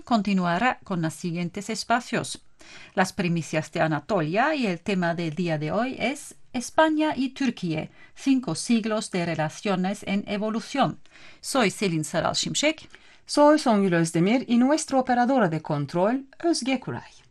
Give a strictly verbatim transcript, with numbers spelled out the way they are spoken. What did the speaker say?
continuará con los siguientes espacios. Las primicias de Anatolia y el tema del día de hoy es España y Türkiye, cinco siglos de relaciones en evolución. Soy Selin Saral Şimşek. Soy Songül Özdemir y nuestra operadora de control, Özge Kuray.